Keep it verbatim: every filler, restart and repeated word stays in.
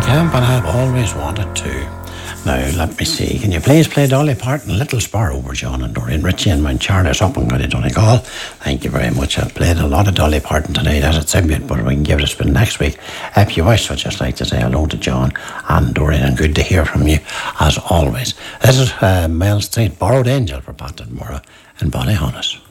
camp, and I've always wanted to. Now, let me see. Can you please play Dolly Parton, Little Sparrow over John and Doreen Ritchie and Mount Charles up and Gully Donegal? Thank you very much. I've played a lot of Dolly Parton tonight as it's tribute, but we can give it a spin next week. If you wish, I'd just like to say hello to John and Doreen, and good to hear from you as always. This is uh, Mel Street, Borrowed Angel for Pat and Mora and Bonnie Honest.